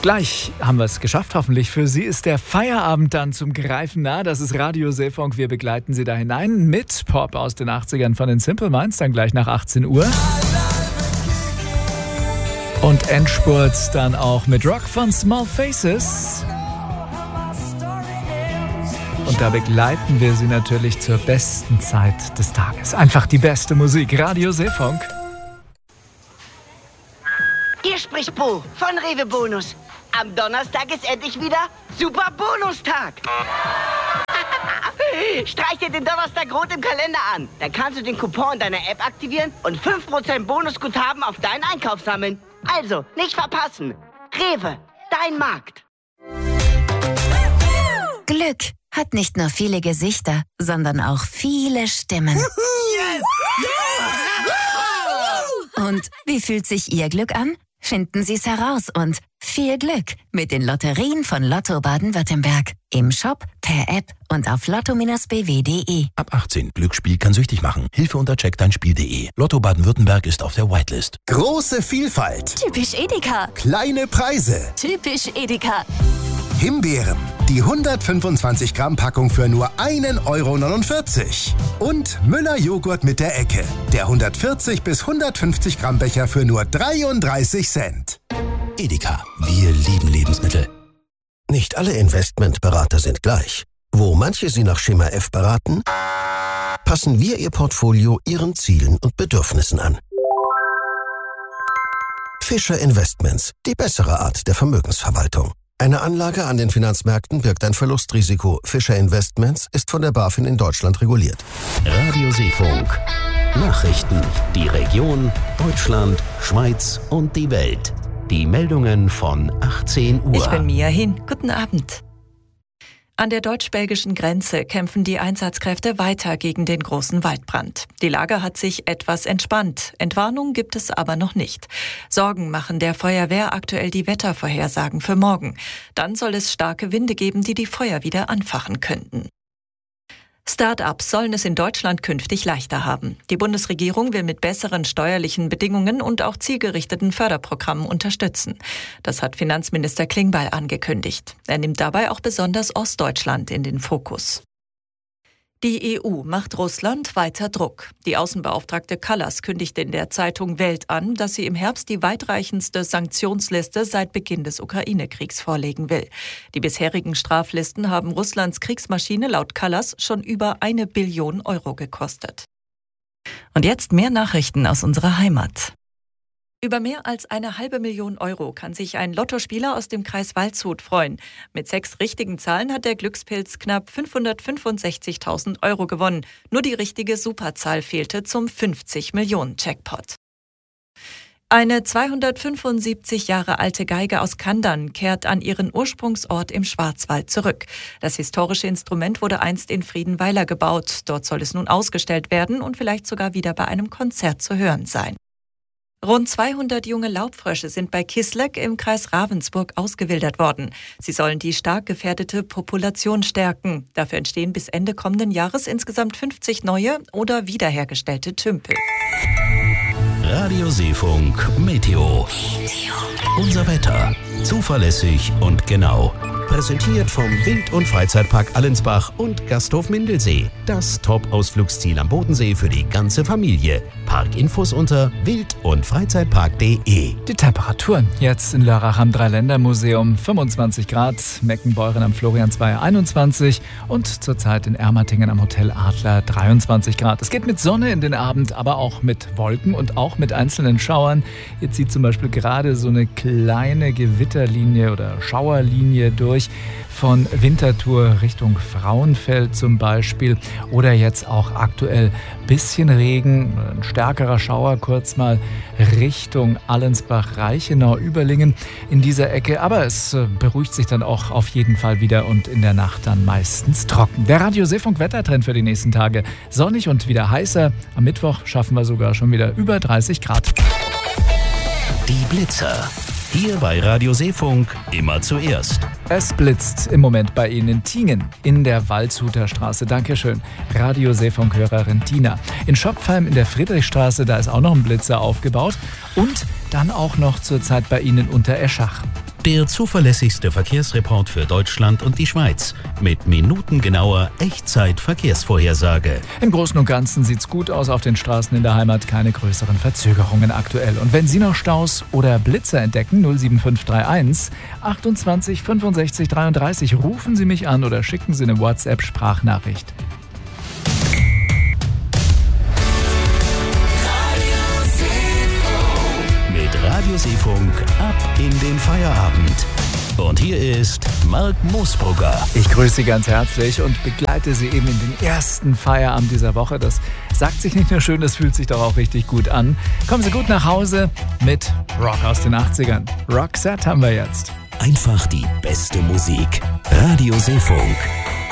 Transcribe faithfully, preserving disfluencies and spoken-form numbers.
Gleich haben wir es geschafft, hoffentlich. Für Sie ist der Feierabend dann zum Greifen nah. Das ist Radio Seefunk. Wir begleiten Sie da hinein mit Pop aus den achtzigern von den Simple Minds, dann gleich nach achtzehn Uhr. Und Endspurt dann auch mit Rock von Small Faces. Und da begleiten wir Sie natürlich zur besten Zeit des Tages. Einfach die beste Musik. Radio Seefunk. Hier spricht Bo von Rewe Bonus. Am Donnerstag ist endlich wieder Super Bonustag. Streich dir den Donnerstag rot im Kalender an. Dann kannst du den Coupon in deiner App aktivieren und fünf Prozent Bonusguthaben auf deinen Einkauf sammeln. Also, nicht verpassen. Rewe, dein Markt. Glück hat nicht nur viele Gesichter, sondern auch viele Stimmen. Yes! Und wie fühlt sich Ihr Glück an? Finden Sie es heraus und viel Glück mit den Lotterien von Lotto Baden-Württemberg. Im Shop, per App und auf lotto Bindestrich b w punkt d e. Ab achtzehn. Glücksspiel kann süchtig machen. Hilfe unter check dein spiel punkt d e. Lotto Baden-Württemberg ist auf der Whitelist. Große Vielfalt. Typisch Edeka. Kleine Preise. Typisch Edeka. Himbeeren. Die hundertfünfundzwanzig Gramm Packung für nur ein Euro neunundvierzig. Und Müller Joghurt mit der Ecke. Der hundertvierzig bis hundertfünfzig Gramm Becher für nur dreiunddreißig Cent. Edeka. Wir lieben Lebensmittel. Nicht alle Investmentberater sind gleich. Wo manche Sie nach Schema F beraten, passen wir Ihr Portfolio Ihren Zielen und Bedürfnissen an. Fischer Investments, die bessere Art der Vermögensverwaltung. Eine Anlage an den Finanzmärkten birgt ein Verlustrisiko. Fischer Investments ist von der BaFin in Deutschland reguliert. Radio Seefunk. Nachrichten. Die Region, Deutschland, Schweiz und die Welt. Die Meldungen von achtzehn Uhr. Ich bin Mia Hin. Guten Abend. An der deutsch-belgischen Grenze kämpfen die Einsatzkräfte weiter gegen den großen Waldbrand. Die Lage hat sich etwas entspannt. Entwarnung gibt es aber noch nicht. Sorgen machen der Feuerwehr aktuell die Wettervorhersagen für morgen. Dann soll es starke Winde geben, die die Feuer wieder anfachen könnten. Start-ups sollen es in Deutschland künftig leichter haben. Die Bundesregierung will mit besseren steuerlichen Bedingungen und auch zielgerichteten Förderprogrammen unterstützen. Das hat Finanzminister Klingbeil angekündigt. Er nimmt dabei auch besonders Ostdeutschland in den Fokus. Die E U macht Russland weiter Druck. Die Außenbeauftragte Kallas kündigte in der Zeitung Welt an, dass sie im Herbst die weitreichendste Sanktionsliste seit Beginn des Ukraine-Kriegs vorlegen will. Die bisherigen Straflisten haben Russlands Kriegsmaschine laut Kallas schon über eine Billion Euro gekostet. Und jetzt mehr Nachrichten aus unserer Heimat. Über mehr als eine halbe Million Euro kann sich ein Lottospieler aus dem Kreis Waldshut freuen. Mit sechs richtigen Zahlen hat der Glückspilz knapp fünfhundertfünfundsechzigtausend Euro gewonnen. Nur die richtige Superzahl fehlte zum fünfzig Millionen Jackpot. Eine zweihundertfünfundsiebzig Jahre alte Geige aus Kandern kehrt an ihren Ursprungsort im Schwarzwald zurück. Das historische Instrument wurde einst in Friedenweiler gebaut. Dort soll es nun ausgestellt werden und vielleicht sogar wieder bei einem Konzert zu hören sein. Rund zweihundert junge Laubfrösche sind bei Kisleck im Kreis Ravensburg ausgewildert worden. Sie sollen die stark gefährdete Population stärken. Dafür entstehen bis Ende kommenden Jahres insgesamt fünfzig neue oder wiederhergestellte Tümpel. Radio Seefunk Meteo. Unser Wetter. Zuverlässig und genau. Präsentiert vom Wild- und Freizeitpark Allensbach und Gasthof Mindelsee. Das Top-Ausflugsziel am Bodensee für die ganze Familie. Parkinfos unter wild- und freizeitpark punkt de. Die Temperaturen jetzt in Lörrach am Dreiländermuseum fünfundzwanzig Grad, Meckenbeuren am Floriansweiher einundzwanzig und zurzeit in Ermatingen am Hotel Adler dreiundzwanzig Grad. Es geht mit Sonne in den Abend, aber auch mit Wolken und auch mit einzelnen Schauern. Hier zieht zum Beispiel gerade so eine kleine Gewitterlinie oder Schauerlinie durch von Winterthur Richtung Frauenfeld zum Beispiel oder jetzt auch aktuell bisschen Regen, ein stärkerer Schauer kurz mal Richtung Allensbach, Reichenau, Überlingen in dieser Ecke, aber es beruhigt sich dann auch auf jeden Fall wieder und in der Nacht dann meistens trocken. Der Radio Seefunk Wettertrend für die nächsten Tage: sonnig und wieder heißer. Am Mittwoch schaffen wir sogar schon wieder über dreißig Grad. Die Blitzer. Hier bei Radio Seefunk immer zuerst. Es blitzt im Moment bei Ihnen in Tingen in der Waldshuter Straße. Dankeschön, Radio Seefunk-Hörerin Tina. In Schopfheim in der Friedrichstraße, da ist auch noch ein Blitzer aufgebaut. Und dann auch noch zurzeit bei Ihnen unter Eschach. Der zuverlässigste Verkehrsreport für Deutschland und die Schweiz mit minutengenauer Echtzeit-Verkehrsvorhersage. Im Großen und Ganzen sieht's gut aus auf den Straßen in der Heimat, keine größeren Verzögerungen aktuell. Und wenn Sie noch Staus oder Blitzer entdecken, null sieben fünf drei eins achtundzwanzig fünfundsechzig dreiunddreißig, rufen Sie mich an oder schicken Sie eine WhatsApp-Sprachnachricht. Radioseefunk ab in den Feierabend. Und hier ist Marc Moosbrugger. Ich grüße Sie ganz herzlich und begleite Sie eben in den ersten Feierabend dieser Woche. Das sagt sich nicht nur schön, das fühlt sich doch auch richtig gut an. Kommen Sie gut nach Hause mit Rock aus den achtzigern. Roxette haben wir jetzt. Einfach die beste Musik. Radioseefunk.